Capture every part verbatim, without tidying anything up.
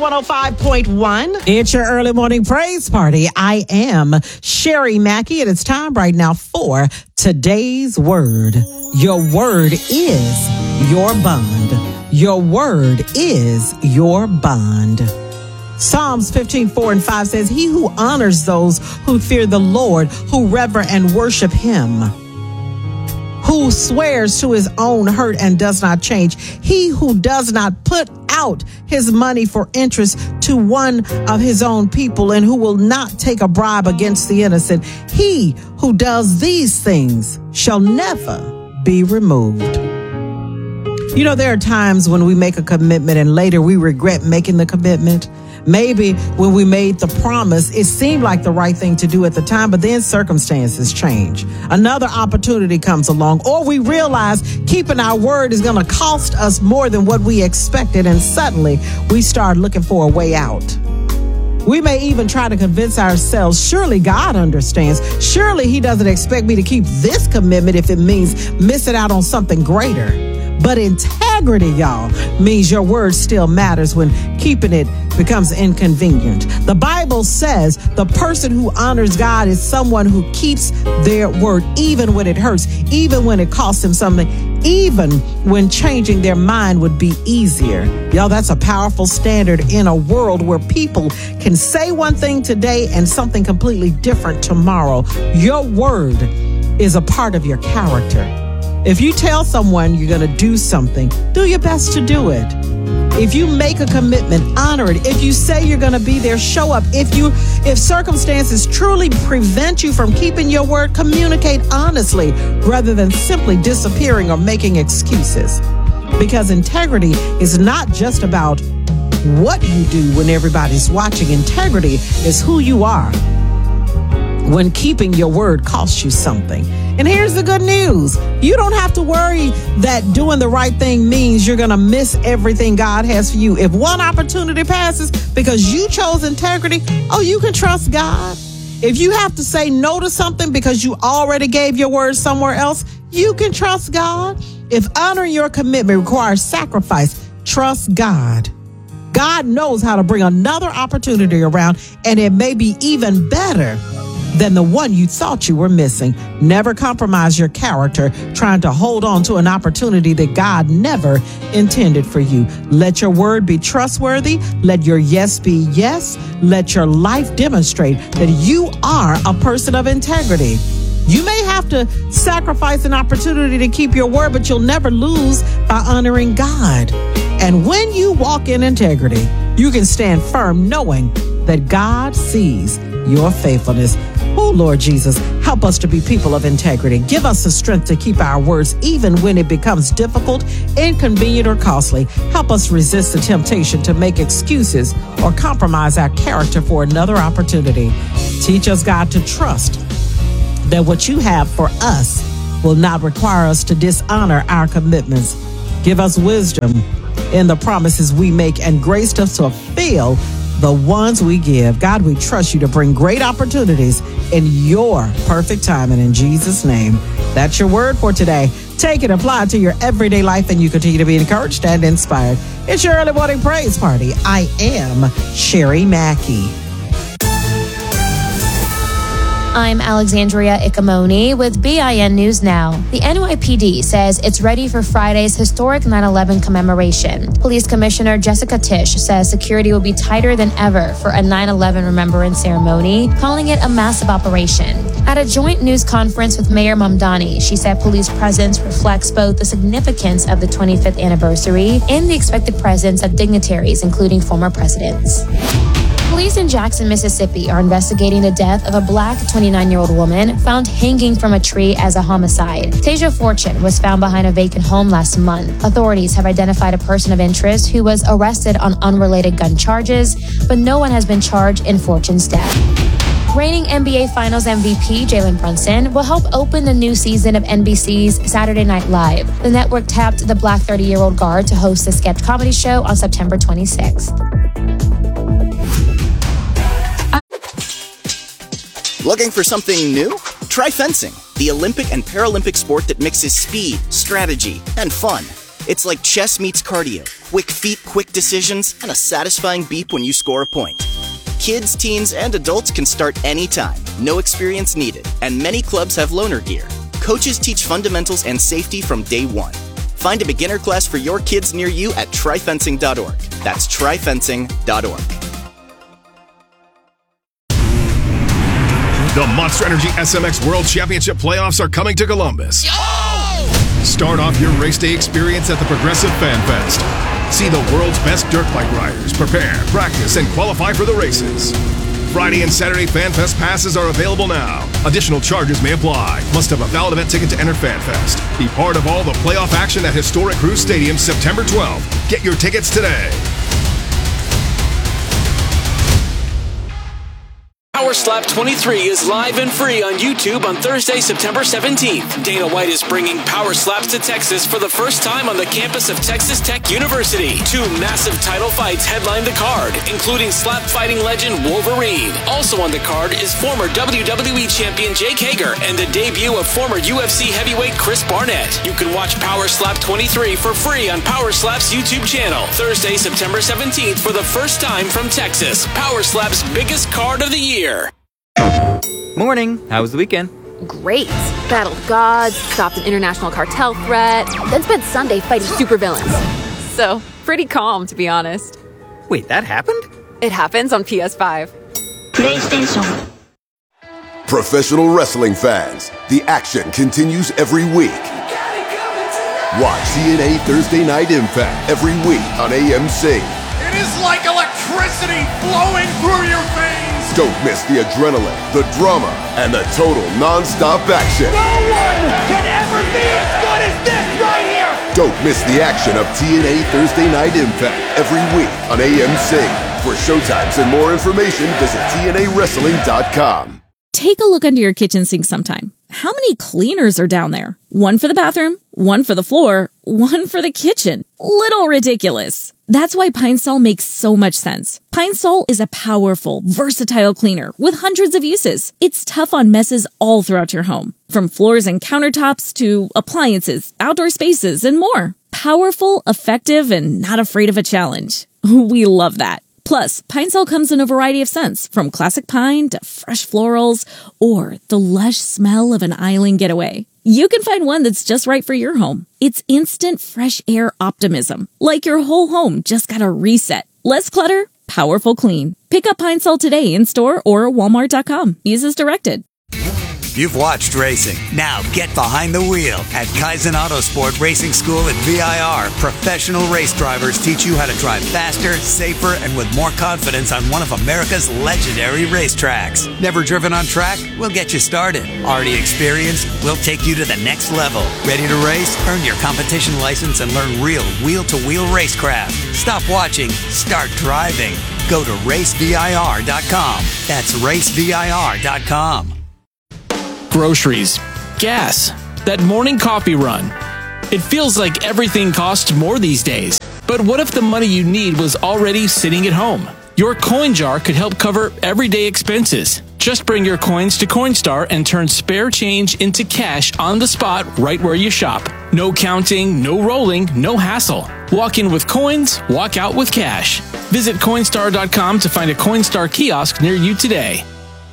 one oh five point one. It's your early morning praise party. I am Sherry Mackey, and it's time right now for today's word. Your word is your bond. Your word is your bond. Psalms fifteen, four and five says, he who honors those who fear the Lord, who rever and worship him, who swears to his own hurt and does not change, he who does not put out his money for interest to one of his own people, and who will not take a bribe against the innocent, he who does these things shall never be removed. You know, there are times when we make a commitment and later we regret making the commitment. Maybe when we made the promise, it seemed like the right thing to do at the time, but then circumstances change. Another opportunity comes along, or we realize keeping our word is going to cost us more than what we expected, and suddenly we start looking for a way out. We may even try to convince ourselves, surely God understands. Surely he doesn't expect me to keep this commitment if it means missing out on something greater. But integrity, y'all, means your word still matters when keeping it becomes inconvenient. The Bible says the person who honors God is someone who keeps their word, even when it hurts, even when it costs them something, even when changing their mind would be easier. Y'all, that's a powerful standard in a world where people can say one thing today and something completely different tomorrow. Your word is a part of your character. If you tell someone you're going to do something, do your best to do it. If you make a commitment, honor it. If you say you're going to be there, show up. If you, if circumstances truly prevent you from keeping your word, communicate honestly rather than simply disappearing or making excuses. Because integrity is not just about what you do when everybody's watching. Integrity is who you are when keeping your word costs you something. And here's the good news. You don't have to worry that doing the right thing means you're going to miss everything God has for you. If one opportunity passes because you chose integrity, oh, you can trust God. If you have to say no to something because you already gave your word somewhere else, you can trust God. If honoring your commitment requires sacrifice, trust God. God knows how to bring another opportunity around, and it may be even better than the one you thought you were missing. Never compromise your character trying to hold on to an opportunity that God never intended for you. Let your word be trustworthy. Let your yes be yes. Let your life demonstrate that you are a person of integrity. You may have to sacrifice an opportunity to keep your word, but you'll never lose by honoring God. And when you walk in integrity, you can stand firm knowing that God sees your faithfulness. Oh, Lord Jesus, help us to be people of integrity. Give us the strength to keep our words even when it becomes difficult, inconvenient, or costly. Help us resist the temptation to make excuses or compromise our character for another opportunity. Teach us, God, to trust that what you have for us will not require us to dishonor our commitments. Give us wisdom in the promises we make and grace us to fulfill the ones we give. God, we trust you to bring great opportunities in your perfect time, and in Jesus' name. That's your word for today. Take it, apply it to your everyday life, and you continue to be encouraged and inspired. It's your early morning praise party. I am Sherry Mackey. I'm Alexandria Icamoni with B I N News Now. The N Y P D says it's ready for Friday's historic nine eleven commemoration. Police Commissioner Jessica Tisch says security will be tighter than ever for a nine eleven remembrance ceremony, calling it a massive operation. At a joint news conference with Mayor Mamdani, she said police presence reflects both the significance of the twenty-fifth anniversary and the expected presence of dignitaries, including former presidents. Police in Jackson, Mississippi are investigating the death of a black twenty-nine-year-old woman found hanging from a tree as a homicide. Tasia Fortune was found behind a vacant home last month. Authorities have identified a person of interest who was arrested on unrelated gun charges, but no one has been charged in Fortune's death. Reigning N B A Finals M V P Jalen Brunson will help open the new season of N B C's Saturday Night Live. The network tapped the black thirty-year-old guard to host the sketch comedy show on September twenty-sixth. Looking for something new? Try fencing, the Olympic and Paralympic sport that mixes speed, strategy, and fun. It's like chess meets cardio. Quick feet, quick decisions, and a satisfying beep when you score a point. Kids, teens, and adults can start anytime. No experience needed. And many clubs have loaner gear. Coaches teach fundamentals and safety from day one. Find a beginner class for your kids near you at tri fencing dot org. That's tri fencing dot org. The Monster Energy S M X World Championship playoffs are coming to Columbus. Oh! Start off your race day experience at the Progressive Fan Fest. See the world's best dirt bike riders prepare, practice, and qualify for the races. Friday and Saturday Fan Fest passes are available now. Additional charges may apply. Must have a valid event ticket to enter Fan Fest. Be part of all the playoff action at historic Crew Stadium September twelfth. Get your tickets today. Power Slap twenty-three is live and free on YouTube on Thursday, September seventeenth. Dana White is bringing Power Slaps to Texas for the first time on the campus of Texas Tech University. Two massive title fights headline the card, including slap fighting legend Wolverine. Also on the card is former W W E champion Jake Hager and the debut of former U F C heavyweight Chris Barnett. You can watch Power Slap twenty-three for free on Power Slap's YouTube channel. Thursday, September seventeenth for the first time from Texas. Power Slap's biggest card of the year. Morning. How was the weekend? Great. Battled gods, stopped an international cartel threat, then spent Sunday fighting supervillains. So, pretty calm, to be honest. Wait, that happened? It happens on P S five. PlayStation. Professional wrestling fans, the action continues every week. Watch T N A Thursday Night Impact every week on A M C. It is like electricity flowing through your veins. Don't miss the adrenaline, the drama, and the total non-stop action. No one can ever be as good as this right here. Don't miss the action of T N A Thursday Night Impact every week on A M C. For showtimes and more information, visit T N A wrestling dot com. Take a look under your kitchen sink sometime. How many cleaners are down there? One for the bathroom, one for the floor, one for the kitchen. Little ridiculous. That's why Pine Sol makes so much sense. Pine Sol is a powerful, versatile cleaner with hundreds of uses. It's tough on messes all throughout your home, from floors and countertops to appliances, outdoor spaces, and more. Powerful, effective, and not afraid of a challenge. We love that. Plus, Pine Sol comes in a variety of scents, from classic pine to fresh florals, or the lush smell of an island getaway. You can find one that's just right for your home. It's instant fresh air optimism, like your whole home just got a reset. Less clutter, powerful clean. Pick up Pine Sol today in store or walmart dot com. Use as directed. You've watched racing. Now get behind the wheel. At Kaizen Autosport Racing School at V I R, professional race drivers teach you how to drive faster, safer, and with more confidence on one of America's legendary racetracks. Never driven on track? We'll get you started. Already experienced? We'll take you to the next level. Ready to race? Earn your competition license and learn real wheel-to-wheel racecraft. Stop watching. Start driving. Go to race V I R dot com. That's race V I R dot com. Groceries, gas, that morning coffee run. It feels like everything costs more these days. But what if the money you need was already sitting at home? Your coin jar could help cover everyday expenses. Just bring your coins to Coinstar and turn spare change into cash on the spot right where you shop. No counting, no rolling, no hassle. Walk in with coins, walk out with cash. Visit Coinstar dot com to find a Coinstar kiosk near you today.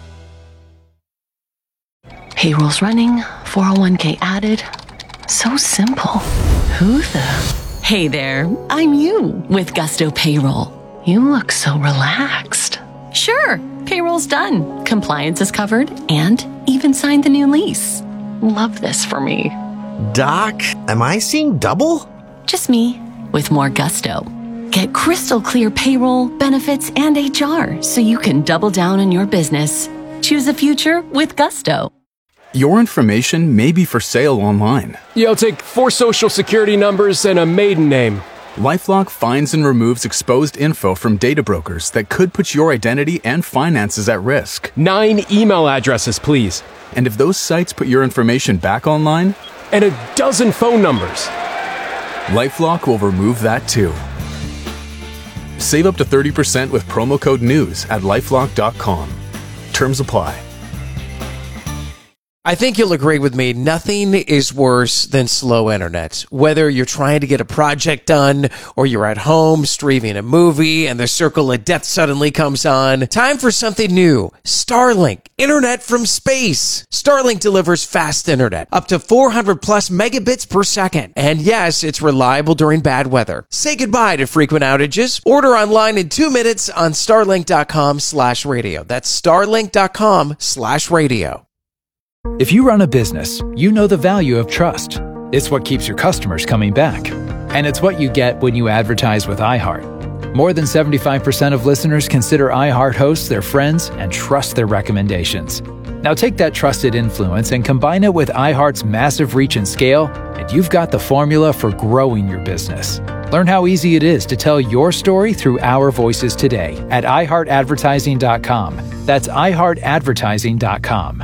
Payroll's running, four oh one k added. So simple. Who the? Hey there, I'm you with Gusto Payroll. You look so relaxed. Sure, payroll's done. Compliance is covered and even signed the new lease. Love this for me. Doc, am I seeing double? Just me with more gusto. Get crystal clear payroll, benefits, and H R so you can double down on your business. Choose a future with Gusto. Your information may be for sale online. Yeah, I'll take four social security numbers and a maiden name. LifeLock finds and removes exposed info from data brokers that could put your identity and finances at risk. Nine email addresses, please. And if those sites put your information back online? And a dozen phone numbers. LifeLock will remove that too. Save up to thirty percent with promo code NEWS at lifelock dot com. Terms apply. I think you'll agree with me. Nothing is worse than slow internet. Whether you're trying to get a project done or you're at home streaming a movie and the circle of death suddenly comes on. Time for something new. Starlink. Internet from space. Starlink delivers fast internet. Up to four hundred plus megabits per second. And yes, it's reliable during bad weather. Say goodbye to frequent outages. Order online in two minutes on starlink.com slash radio. That's starlink.com slash radio. If you run a business, you know the value of trust. It's what keeps your customers coming back. And it's what you get when you advertise with iHeart. More than seventy-five percent of listeners consider iHeart hosts their friends and trust their recommendations. Now take that trusted influence and combine it with iHeart's massive reach and scale, and you've got the formula for growing your business. Learn how easy it is to tell your story through our voices today at i heart advertising dot com. That's i heart advertising dot com.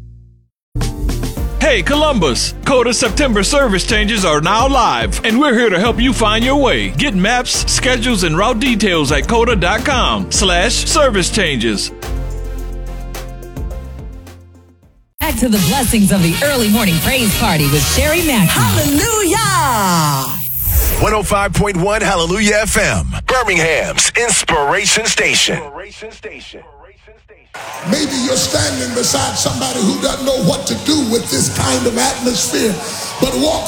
Hey Columbus, Coda September service changes are now live, and we're here to help you find your way. Get maps, schedules, and route details at coda.com slash service changes. Back to the blessings of the early morning praise party with Sherry Mackey. Hallelujah! one oh five point one Hallelujah F M, Birmingham's Inspiration Station. Maybe you're standing beside somebody who doesn't know what to do with this kind of atmosphere, but walk